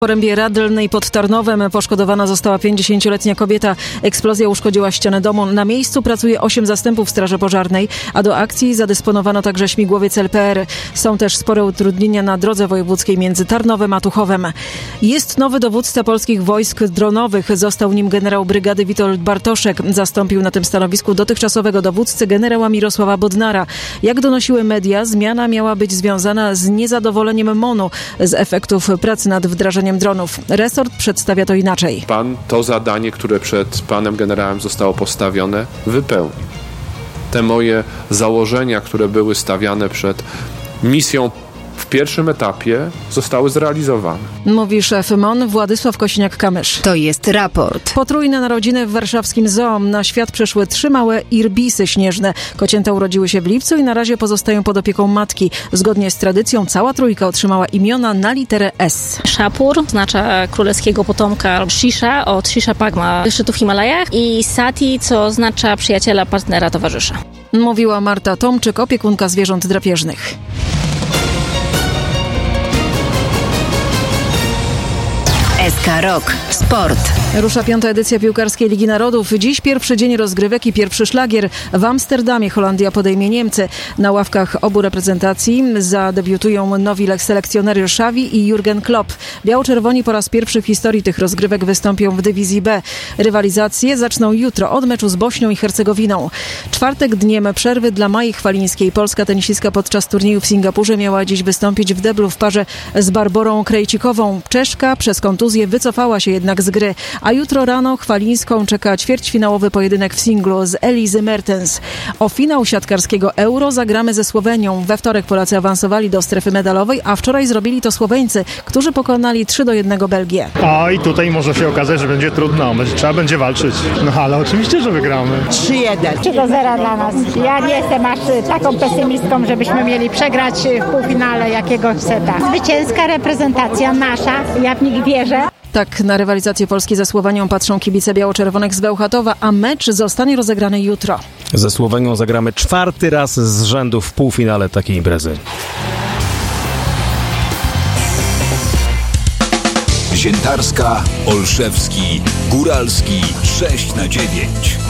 W Porębie Radlnej pod Tarnowem poszkodowana została 50-letnia kobieta. Eksplozja uszkodziła ścianę domu. Na miejscu pracuje 8 zastępów straży pożarnej, a do akcji zadysponowano także śmigłowiec LPR. Są też spore utrudnienia na drodze wojewódzkiej między Tarnowem a Tuchowem. Jest nowy dowódca polskich wojsk dronowych. Został nim generał brygady Witold Bartoszek. Zastąpił na tym stanowisku dotychczasowego dowódcę generała Mirosława Bodnara. Jak donosiły media, zmiana miała być związana z niezadowoleniem MON-u z efektów pracy nad wdrażaniem dronów. Resort przedstawia to inaczej. Pan to zadanie, które przed panem generałem zostało postawione, wypełni. Te moje założenia, które były stawiane przed misją w pierwszym etapie, zostały zrealizowane. Mówi szef MON Władysław Kosiniak-Kamysz. To jest raport. Potrójne narodziny w warszawskim zoo. Na świat przyszły 3 małe irbisy śnieżne. Kocięta urodziły się w lipcu i na razie pozostają pod opieką matki. Zgodnie z tradycją cała trójka otrzymała imiona na literę S. Szapur oznacza królewskiego potomka Shisha od Shisha Pagma szczytu w Himalajach i Sati, co oznacza przyjaciela, partnera, towarzysza. Mówiła Marta Tomczyk, opiekunka zwierząt drapieżnych. SK Rock. Sport. Rusza 5. edycja piłkarskiej Ligi Narodów. Dziś pierwszy dzień rozgrywek i pierwszy szlagier. W Amsterdamie Holandia podejmie Niemcy. Na ławkach obu reprezentacji zadebiutują nowi selekcjonerzy Xavi i Jurgen Klopp. Biało-czerwoni po raz pierwszy w historii tych rozgrywek wystąpią w dywizji B. Rywalizacje zaczną jutro od meczu z Bośnią i Hercegowiną. Czwartek dniem przerwy dla Mai Chwalińskiej. Polska tenisistka podczas turnieju w Singapurze miała dziś wystąpić w deblu w parze z Barborą Krejcikową. Czeszka przez kontuzję wycofała się jednak z gry, a jutro rano Chwalińską czeka ćwierćfinałowy pojedynek w singlu z Elise Mertens. O finał siatkarskiego Euro zagramy ze Słowenią. We wtorek Polacy awansowali do strefy medalowej, a wczoraj zrobili to Słoweńcy, którzy pokonali 3-1 Belgię. I tutaj może się okazać, że będzie trudno, trzeba będzie walczyć. No ale oczywiście, że wygramy. 3-1. 3-0 dla nas. Ja nie jestem aż taką pesymistką, żebyśmy mieli przegrać w półfinale jakiegoś seta. Zwycięska reprezentacja nasza, ja w nich wierzę. Tak na rywalizację Polski ze Słowenią patrzą kibice biało-czerwonych z Bełchatowa, a mecz zostanie rozegrany jutro. Ze Słowenią zagramy 4. raz z rzędu w półfinale takiej imprezy. Ziętarska, Olszewski, Góralski 6/9.